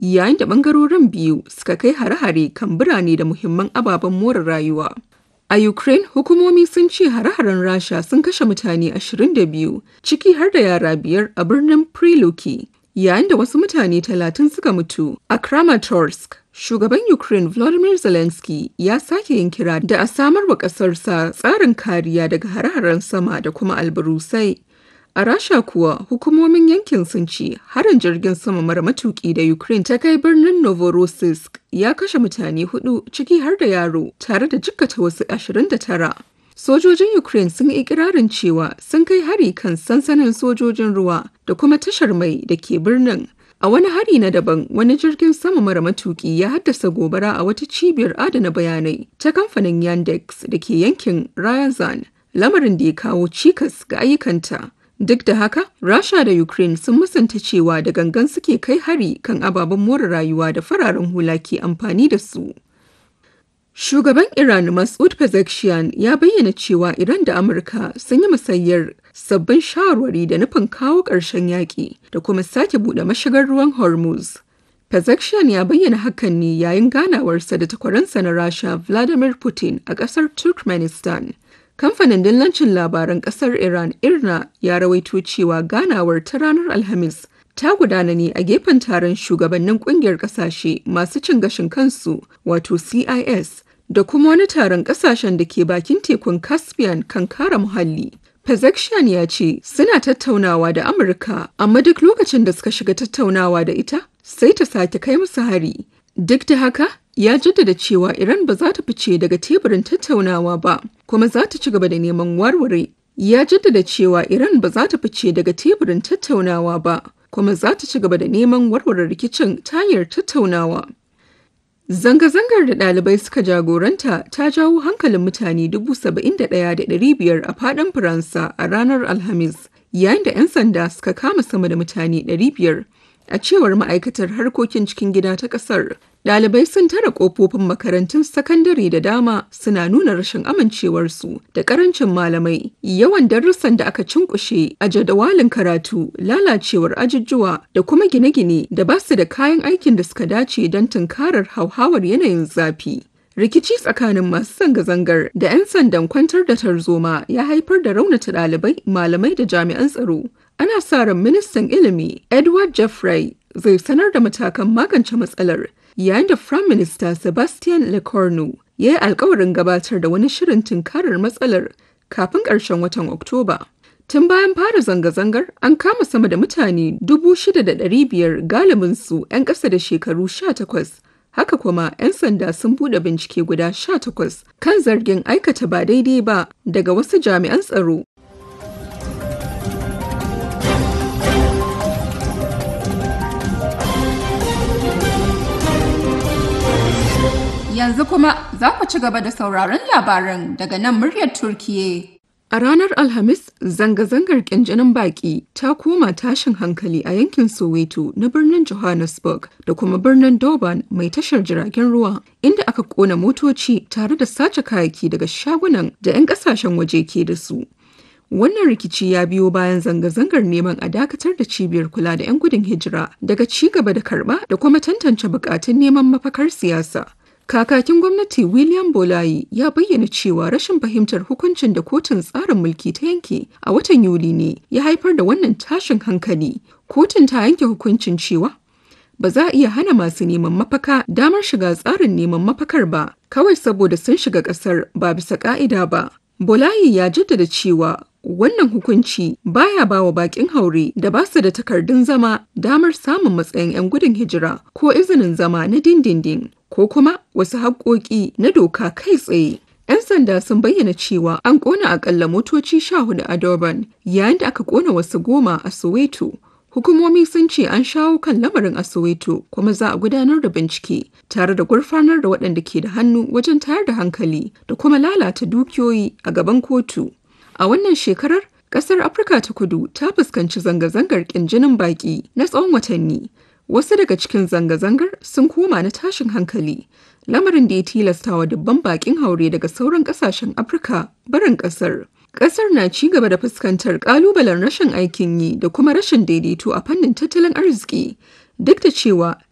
yayin da ɓangarorin biyu suka kai hare-hare kan birane da muhimman ababen more rayuwa. A Ukraine, hukumomi sun ce hare-haren Rasha sun kashe mutane 22, ciki har da yara 5 a birnin Priluki, yayin da wasu mutane 30 suka mutu a Kramatorsk. Shugaban Ukraine Volodymyr Zelensky ya sake yin kira da a samar wa ƙasarsa tsarin kariya daga hare-haren sama da kuma albarusai. A Rasha kuwa, hukumomin yankin sun ce harin jirgin sama mara matuƙi da Ukraine ta kai birnin Novorossiysk ya kashe mutane 4 ciki har da yaro tare da jikkata wasu 29. Sojojin Ukraine sun yi ikirarin cewa sun kai hari kan sansanin sojojin ruwa da kuma tashar mai da ke birnin. A wani hari na daban, wani jirgin sama mara matuƙi ya haddasa gobara a wata cibiyar adana bayanai ta kamfanin Yandex da ke yankin Ryazan, lamarin da ya kawo cikas ga ayyukanta. Duk da haka, Rasha da Ukraine sun musanta cewa da gangan suke kai hari kan ababen more rayuwa da fararen hula ke amfani da su. Shugaban Iran Masoud Pezeshkian ya bayyana cewa Iran da Amurka sun yi musayyar sabbin shawarwari da nufin kawo ƙarshen yaƙi da kuma sake buɗe mashigar ruwan Hormuz. Pezeshkian ya bayyana hakan ne yayin ganawarsa da takwaransa na Rasha Vladimir Putin a ƙasar Turkmenistan. Kamfanin dillancin labaran ƙasar Iran IRNA ya rawaito cewa ganawar ta ranar Alhamis ta gudana ne a gefen taron shugabannin kungiyar kasashe masu cin gashin kansu wato CIS da kuma wani taron kasashen da ke bakin tekun Caspian kan kare muhalli. Pezeshkian ya ce suna tattaunawa da Amurka, amma duk lokacin da suka shiga tattaunawa da ita sai ta sake kai musu hari. Duk da haka, ya jaddada cewa Iran ba za ta fice daga teburin tattaunawa ba, kuma za ta ci gaba da neman warware. Ya jaddada cewa Iran ba za ta fice daga teburin tattaunawa ba, kuma za ta ci gaba da neman warware rikicin ta hanyar tattaunawa. Zanga-zangar da ɗalibai suka jagoranta ta jawo hankalin mutane 71,500 a faɗin Faransa a ranar Alhamis, yayin da 'yan sanda suka kama sama da mutane 500. A cewar ma'aikatar harkokin cikin gida ta ƙasar, ɗalibai sun tara ƙofofin makarantun sakandare da dama suna nuna rashin amincewarsu da ƙarancin malamai, yawan darussan da aka cunkushe a jadawalin karatu, lalacewar ajujjuwa da kuma gine-gine da ba su da kayan aikin da suka dace don tunkarar hauhawar yanayin zafi. Rikici tsakanin masu zanga-zangar da 'yan sandan kwantar da tarzoma ya haifar da raunata ɗalibai, malamai da jami'an tsaro. Ana sa ran ministan ilimi Edward Jeffrey zai sanar da matakan magance matsalar, yayin da Prime Minister Sebastian Lecornu ya yi alkawarin gabatar da wani shirin tunkarar matsalar kafin ƙarshen watan Oktoba. Tun bayan fara zanga-zangar, an kama sama da mutane 6,500 galibinsu 'yan ƙasa da shekaru 18. Haka kuma, 'yan sanda sun buɗe bincike guda 18 kan zargin aikata ba daidai ba daga wasu jami'an tsaro. Yanzu kuma za ku ci gaba da sauraron labaran daga nan muryar Turkiyya. A ranar Alhamis, zanga-zangar ƙinjinin baƙi ta koma tashin hankali a yankin Soweto na birnin Johannesburg da kuma birnin Durban mai tashar jiragen ruwa, inda aka ƙona motoci tare da sace kayayyaki daga shagunan da 'yan ƙasashen waje ke da su. Wannan rikici ya biyo bayan zanga-zangar neman a dakatar da cibiyar kula da 'yan gudun hijira daga ci gaba da karɓa da kuma tantance buƙatun neman mafakar siyasa. Kakakin gwamnati William Bolayi ya bayyana cewa rashin fahimtar hukuncin da kotun tsarin mulki ta yanke a watan Yuli ne ya haifar da wannan tashin hankali. Kotun ta yanke hukuncin cewa ba za a iya hana masu neman mafaka damar shiga tsarin neman mafakar ba, kawai saboda sun shiga ƙasar ba bisa ƙa'ida ba. Bolayi ya jaddada cewa wannan hukunci baya ba wa bakin haure da ba su da takardun zama damar samun matsayin 'yan gudun hijira ko izinin zama na dindindin ko kuma wasu haƙƙoƙi na doka kai tsaye. 'Yan sanda sun bayyana cewa an ƙona akalla motoci 14 a Durban yayin da aka ƙona wasu 10 a Soweto. Hukumomi sun ce an shawo kan lamarin a Soweto kuma za a gudanar da bincike tare da gurfanar da waɗanda ke da hannu wajen tayar da hankali da kuma lalata dukiyoyi a gaban kotu. A wannan shekarar, ƙasar Afirka ta Kudu ta fuskanci zanga-zangar ƙin jinin baƙi na tsawon watanni. Wasu daga cikin zanga-zangar sun koma na tashin hankali, lamarin da ya tilasta wa dubban baƙin haure daga sauran ƙasashen Afirka barin ƙasar. Ƙasar na ci gaba da fuskantar ƙalubalen rashin aikin yi da kuma rashin daidaito a fannin tattalin arziki, duk da cewa